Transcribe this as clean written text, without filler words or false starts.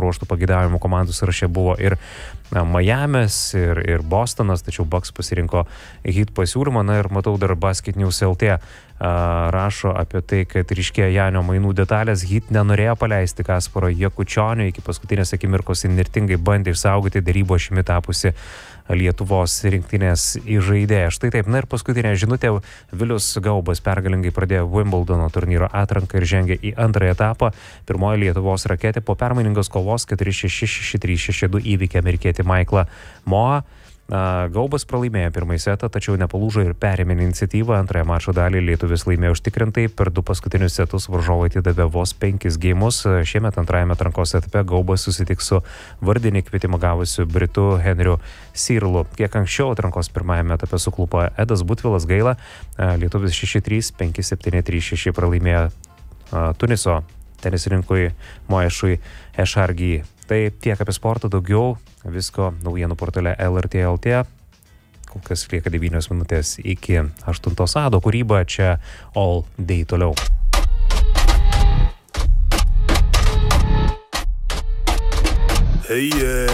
ruoštų pageidavimų komandų sąraše buvo ir Miamis, ir Bostonas, tačiau Bucks pasirinko Heat pasiūlymą. Na ir matau dar Basket News LT rašo apie tai, kad ryškėja Janio mainų detalės. Heat nenorėjo paleisti Kasparo Jakučionio, iki paskutinės akimirkos įnirtingai bandė išsaugoti derybų ašimi tapusi Lietuvos rinktinės įžaidėja. Štai taip, na ir paskutinė žinutė. Vilius Gaubas pergalingai pradėjo Wimbledono turnyro atranką ir žengė į antrąją etapą. Pirmoji Lietuvos raketė po permainingos kovos 4-6, 6-3, 6-2 įveikė amerikietį Michaelą Moa. Gaubas pralaimėjo pirmąjį setą, tačiau nepalūžo ir perėmė iniciatyvą. Antrąją mačo dalį lietuvis laimėjo užtikrintai. Per 2 paskutinius setus varžovai atidavė vos 5 geimus. Šiemet antrajame atrankos etape Gaubas susitiks su vardinį kvietimą gavusiu Britu Henriu Searlu. Kiek anksčiau atrankos pirmajame etape suklupo Edas Butvilas, gaila. Lietuvis 6-3, 5-7, 3-6 pralaimėjo Tuniso tenisininkui Moešui Ešargi. Tai tiek apie sportą, daugiau visko naujienų portale LRT LT. Kol kas lieka 9 minutės iki 8. Ado kūryba čia All Day toliau. Hey, yeah.